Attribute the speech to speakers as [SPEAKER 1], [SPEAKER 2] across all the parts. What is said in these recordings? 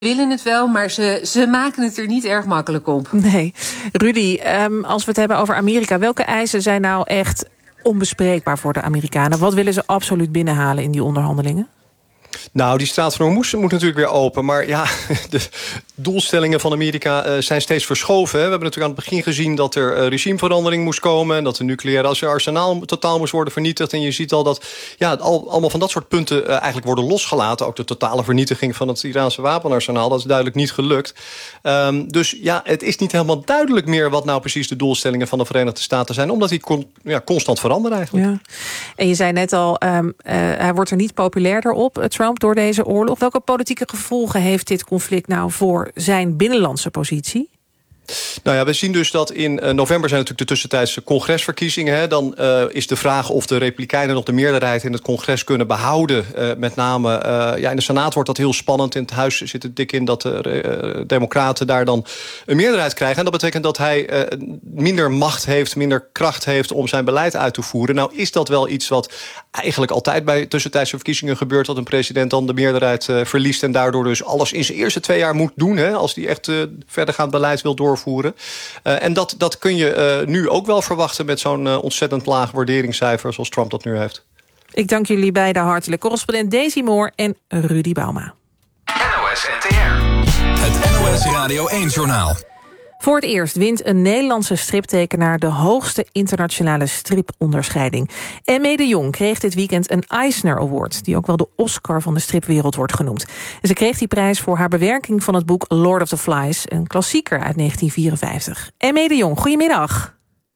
[SPEAKER 1] willen het wel, maar ze maken het er niet erg makkelijk op.
[SPEAKER 2] Nee. Rudy, als we het hebben over Amerika, welke eisen zijn nou echt onbespreekbaar voor de Amerikanen? Wat willen ze absoluut binnenhalen in die onderhandelingen?
[SPEAKER 3] Nou, die Straat van Hormuz moet natuurlijk weer open. Maar ja, de doelstellingen van Amerika zijn steeds verschoven. Hè. We hebben natuurlijk aan het begin gezien dat er regimeverandering moest komen. En dat de nucleaire arsenaal totaal moest worden vernietigd. En je ziet al dat allemaal van dat soort punten eigenlijk worden losgelaten. Ook de totale vernietiging van het Iraanse wapenarsenaal. Dat is duidelijk niet gelukt. Dus ja, het is niet helemaal duidelijk meer wat nou precies de doelstellingen van de Verenigde Staten zijn. Omdat die constant veranderen eigenlijk.
[SPEAKER 2] Ja. En je zei net al, hij wordt er niet populairder op, Trump, door deze oorlog. Welke politieke gevolgen heeft dit conflict nou voor zijn binnenlandse positie?
[SPEAKER 3] Nou ja, we zien dus dat in november zijn natuurlijk de tussentijdse congresverkiezingen. Hè. Dan is de vraag of de Republikeinen nog de meerderheid in het congres kunnen behouden. Met name in de Senaat wordt dat heel spannend. In het huis zit het dik in dat de Democraten daar dan een meerderheid krijgen. En dat betekent dat hij minder macht heeft, minder kracht heeft om zijn beleid uit te voeren. Nou is dat wel iets wat eigenlijk altijd bij tussentijdse verkiezingen gebeurt, dat een president dan de meerderheid verliest en daardoor dus alles in zijn eerste 2 jaar moet doen, hè, als hij echt verdergaand beleid wil doorvoeren. En dat kun je nu ook wel verwachten met zo'n ontzettend laag waarderingscijfer zoals Trump dat nu heeft.
[SPEAKER 2] Ik dank jullie beiden hartelijk. Correspondent Daisy Moore en Rudy Bauma.
[SPEAKER 4] NOS NTR. Het NOS Radio 1-journaal.
[SPEAKER 2] Voor het eerst wint een Nederlandse striptekenaar de hoogste internationale striponderscheiding. Emme de Jong kreeg dit weekend een Eisner Award, die ook wel de Oscar van de stripwereld wordt genoemd. En ze kreeg die prijs voor haar bewerking van het boek Lord of the Flies, een klassieker uit 1954. Emme de Jong, goedemiddag.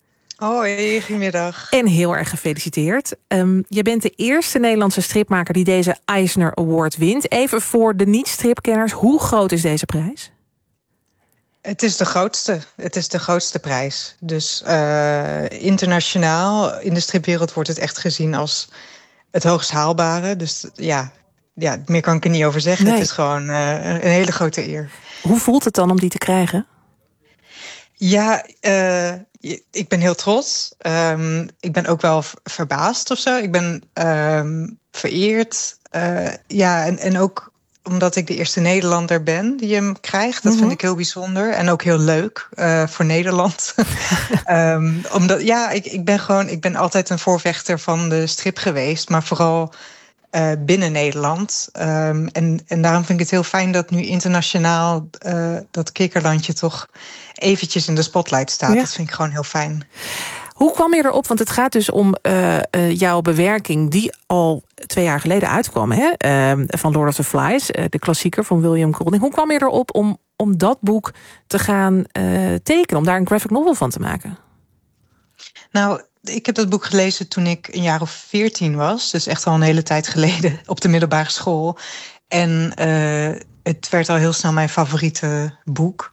[SPEAKER 5] Hoi, goedemiddag.
[SPEAKER 2] En heel erg gefeliciteerd. Je bent de eerste Nederlandse stripmaker die deze Eisner Award wint. Even voor de niet-stripkenners, hoe groot is deze prijs?
[SPEAKER 5] Het is de grootste. Het is de grootste prijs. Dus internationaal in de stripwereld wordt het echt gezien als het hoogst haalbare. Dus ja, meer kan ik er niet over zeggen. Nee. Het is gewoon een hele grote eer.
[SPEAKER 2] Hoe voelt het dan om die te krijgen?
[SPEAKER 5] Ja, ik ben heel trots. Ik ben ook wel verbaasd of zo. Ik ben vereerd. En ook omdat ik de eerste Nederlander ben die hem krijgt. Dat vind ik heel bijzonder. En ook heel leuk voor Nederland. Ik ben altijd een voorvechter van de strip geweest. Maar vooral binnen Nederland. En daarom vind ik het heel fijn dat nu internationaal dat Kikkerlandje toch eventjes in de spotlight staat. Ja. Dat vind ik gewoon heel fijn.
[SPEAKER 2] Hoe kwam je erop? Want het gaat dus om jouw bewerking die al 2 jaar geleden uitkwam, hè? Van Lord of the Flies, de klassieker van William Golding. Hoe kwam je erop om dat boek te gaan tekenen, om daar een graphic novel van te maken?
[SPEAKER 5] Nou, ik heb dat boek gelezen toen ik een jaar of 14 was. Dus echt al een hele tijd geleden op de middelbare school. En het werd al heel snel mijn favoriete boek.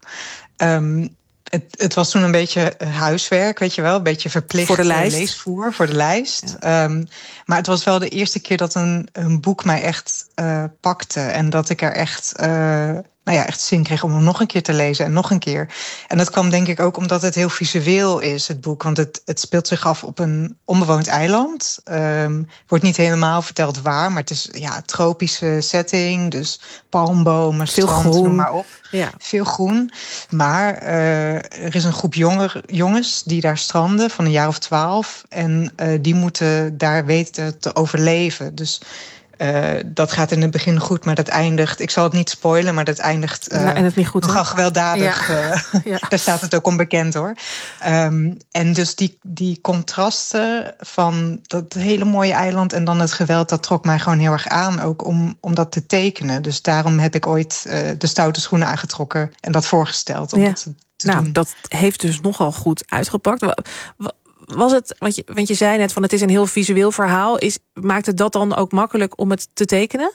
[SPEAKER 5] Het was toen een beetje huiswerk, weet je wel. Een beetje verplicht
[SPEAKER 2] voor de lijst.
[SPEAKER 5] Leesvoer voor de lijst. Ja. Maar het was wel de eerste keer dat een boek mij echt pakte. En dat ik er echt zin kreeg om hem nog een keer te lezen en nog een keer. En dat kwam denk ik ook omdat het heel visueel is, het boek. Want het speelt zich af op een onbewoond eiland. Wordt niet helemaal verteld waar, maar het is tropische setting. Dus palmbomen,
[SPEAKER 2] veel
[SPEAKER 5] strand,
[SPEAKER 2] groen.
[SPEAKER 5] noem maar op.
[SPEAKER 2] Ja.
[SPEAKER 5] Veel groen. Maar er is een groep jongens die daar stranden van een jaar of 12. En die moeten daar weten te overleven. Dus dat gaat in het begin goed, maar dat eindigt... Ik zal het niet spoilen, maar dat eindigt
[SPEAKER 2] en het niet goed,
[SPEAKER 5] nogal gewelddadig. Ja. Daar staat het ook onbekend, hoor. En dus die contrasten van dat hele mooie eiland en dan het geweld... dat trok mij gewoon heel erg aan, ook om dat te tekenen. Dus daarom heb ik ooit de stoute schoenen aangetrokken en dat voorgesteld. Om dat te doen.
[SPEAKER 2] Dat heeft dus nogal goed uitgepakt. Was het, want je zei net van het is een heel visueel verhaal. Maakt het dat dan ook makkelijk om het te tekenen?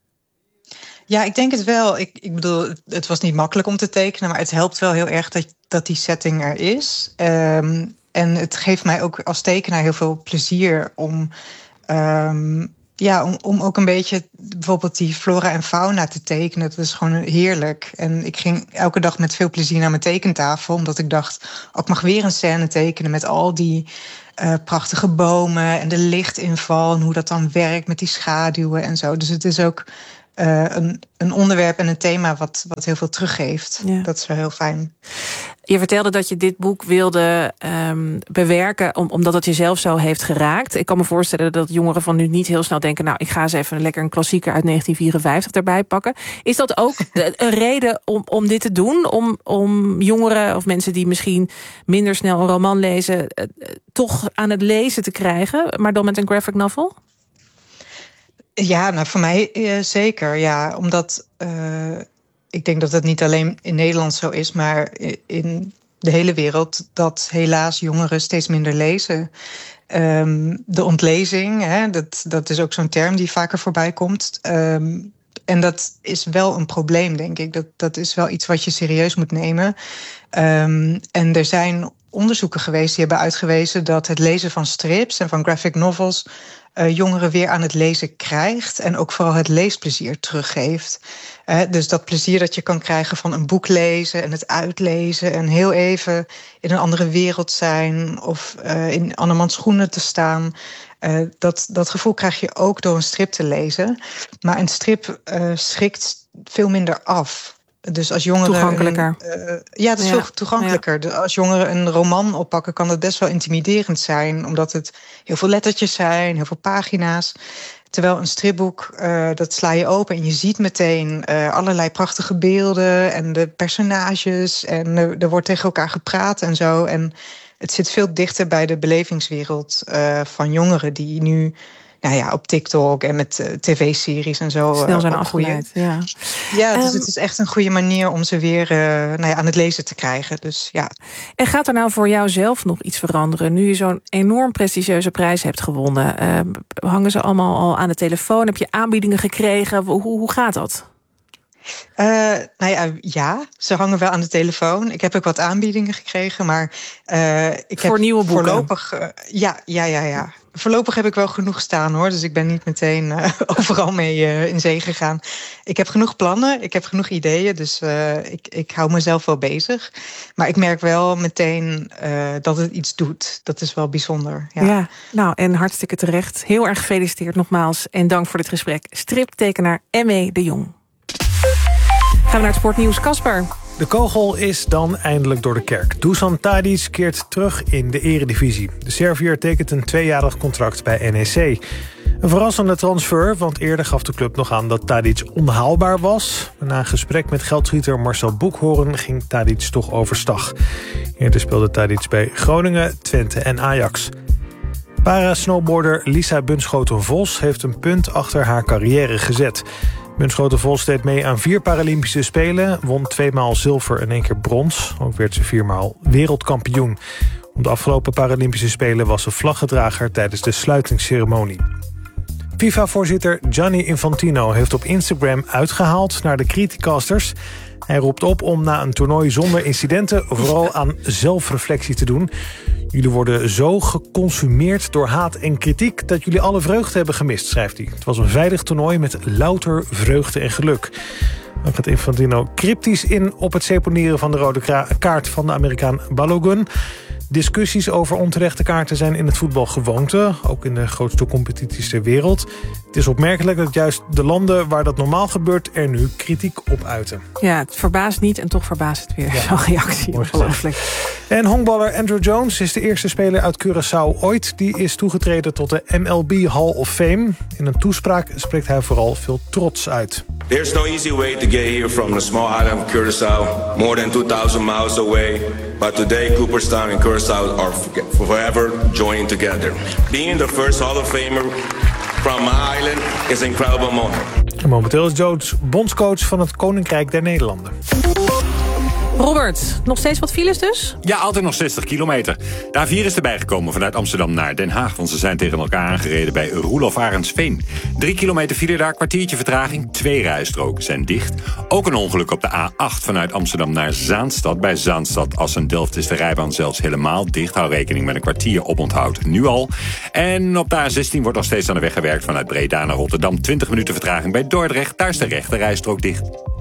[SPEAKER 5] Ja, ik denk het wel. Ik bedoel, het was niet makkelijk om te tekenen, maar het helpt wel heel erg dat die setting er is. En het geeft mij ook als tekenaar heel veel plezier om ook een beetje bijvoorbeeld die flora en fauna te tekenen. Dat is gewoon heerlijk. En ik ging elke dag met veel plezier naar mijn tekentafel, omdat ik dacht, ik mag weer een scène tekenen met al die prachtige bomen en de lichtinval en hoe dat dan werkt met die schaduwen en zo. Dus het is ook een onderwerp en een thema wat heel veel teruggeeft.
[SPEAKER 2] Ja.
[SPEAKER 5] Dat is wel heel fijn.
[SPEAKER 2] Je vertelde dat je dit boek wilde bewerken omdat het jezelf zo heeft geraakt. Ik kan me voorstellen dat jongeren van nu niet heel snel denken, nou, ik ga eens even lekker een klassieker uit 1954 erbij pakken. Is dat ook een reden om dit te doen? Om jongeren of mensen die misschien minder snel een roman lezen, toch aan het lezen te krijgen, maar dan met een graphic novel?
[SPEAKER 5] Ja, nou voor mij zeker. Ja, omdat ik denk dat het niet alleen in Nederland zo is, maar in de hele wereld dat helaas jongeren steeds minder lezen. De ontlezing, dat is ook zo'n term die vaker voorbij komt. En dat is wel een probleem, denk ik. Dat is wel iets wat je serieus moet nemen. En er zijn onderzoeken geweest die hebben uitgewezen dat het lezen van strips en van graphic novels jongeren weer aan het lezen krijgt en ook vooral het leesplezier teruggeeft. Dus dat plezier dat je kan krijgen van een boek lezen en het uitlezen en heel even in een andere wereld zijn of in andermans schoenen te staan. Dat gevoel krijg je ook door een strip te lezen. Maar een strip schrikt veel minder af. Dus als jongeren
[SPEAKER 2] toegankelijker.
[SPEAKER 5] Het is veel toegankelijker. Ja. Als jongeren een roman oppakken, kan dat best wel intimiderend zijn, omdat het heel veel lettertjes zijn, heel veel pagina's. Terwijl een stripboek, dat sla je open en je ziet meteen allerlei prachtige beelden en de personages en er wordt tegen elkaar gepraat en zo. En het zit veel dichter bij de belevingswereld van jongeren die nu op TikTok en met tv-series en zo
[SPEAKER 2] snel zijn afgeleid.
[SPEAKER 5] Ja, dus het is echt een goede manier om ze weer aan het lezen te krijgen. Dus, ja.
[SPEAKER 2] En gaat er nou voor jou zelf nog iets veranderen? Nu je zo'n enorm prestigieuze prijs hebt gewonnen, hangen ze allemaal al aan de telefoon? Heb je aanbiedingen gekregen? Hoe gaat dat? Ze hangen wel aan de telefoon. Ik heb ook wat aanbiedingen gekregen, maar ik voor
[SPEAKER 5] heb
[SPEAKER 2] nieuwe boeken?
[SPEAKER 5] Voorlopig, ja. Voorlopig heb ik wel genoeg staan, hoor. Dus ik ben niet meteen overal mee in zee gegaan. Ik heb genoeg plannen, ik heb genoeg ideeën. Dus ik hou mezelf wel bezig. Maar ik merk wel meteen dat het iets doet. Dat is wel bijzonder. Ja,
[SPEAKER 2] nou en hartstikke terecht. Heel erg gefeliciteerd nogmaals. En dank voor dit gesprek. Striptekenaar M.E. de Jong. Gaan we naar het sportnieuws. Casper.
[SPEAKER 6] De kogel is dan eindelijk door de kerk. Dusan Tadić keert terug in de eredivisie. De Serviër tekent een 2-jarig contract bij NEC. Een verrassende transfer, want eerder gaf de club nog aan dat Tadić onhaalbaar was. Na een gesprek met geldschieter Marcel Boekhoorn ging Tadić toch overstag. Eerder speelde Tadić bij Groningen, Twente en Ajax. Para-snowboarder Lisa Bunschoten-Vos heeft een punt achter haar carrière gezet. Bunschoten-Vos deed mee aan 4 Paralympische Spelen, won 2 maal zilver en 1 keer brons. Ook werd ze 4 maal wereldkampioen. Op de afgelopen Paralympische Spelen was ze vlaggedrager tijdens de sluitingsceremonie. FIFA-voorzitter Gianni Infantino heeft op Instagram uitgehaald naar de criticasters. Hij roept op om na een toernooi zonder incidenten vooral aan zelfreflectie te doen. Jullie worden zo geconsumeerd door haat en kritiek dat jullie alle vreugde hebben gemist, schrijft hij. Het was een veilig toernooi met louter vreugde en geluk. Dan gaat Infantino cryptisch in op het seponeren van de rode kaart van de Amerikaan Balogun. Discussies over onterechte kaarten zijn in het voetbal gewoonte, ook in de grootste competities ter wereld. Het is opmerkelijk dat juist de landen waar dat normaal gebeurt er nu kritiek op uiten.
[SPEAKER 2] Ja, het verbaast niet en toch verbaast het weer. Zo'n reactie, ongelooflijk.
[SPEAKER 6] En honkballer Andrew Jones is de eerste speler uit Curaçao ooit. Die is toegetreden tot de MLB Hall of Fame. In een toespraak spreekt hij vooral veel trots uit.
[SPEAKER 7] There's no easy way to get here from the small island of Curaçao, more than 2,000 miles away. But today, Cooperstown and Curaçao are forever joining together. Being the first Hall of Famer from my island is an incredible moment.
[SPEAKER 6] En momenteel is Jones bondscoach van het Koninkrijk der Nederlanden.
[SPEAKER 2] Robert, nog steeds wat files dus?
[SPEAKER 8] Ja, altijd nog 60 kilometer. De A4 is erbij gekomen vanuit Amsterdam naar Den Haag, want ze zijn tegen elkaar aangereden bij Roelof Arendsveen. 3 kilometer file daar, kwartiertje vertraging. 2 rijstroken zijn dicht. Ook een ongeluk op de A8 vanuit Amsterdam naar Zaanstad. Bij Zaanstad Assen-Delft is de rijbaan zelfs helemaal dicht. Hou rekening met een kwartier oponthoud nu al. En op de A16 wordt nog steeds aan de weg gewerkt vanuit Breda naar Rotterdam. 20 minuten vertraging bij Dordrecht. Daar is de rechte rijstrook dicht.